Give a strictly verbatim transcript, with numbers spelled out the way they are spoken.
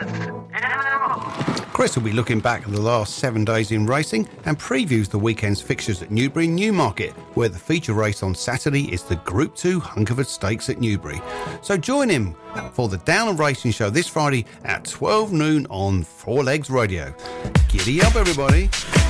Chris will be looking back at the last seven days in racing and previews the weekend's fixtures at Newbury Newmarket, where the feature race on Saturday is the Group two Hungerford Stakes at Newbury. So join him for the Downland Racing Show this Friday at twelve noon on Four Legs Radio. Giddy up, everybody.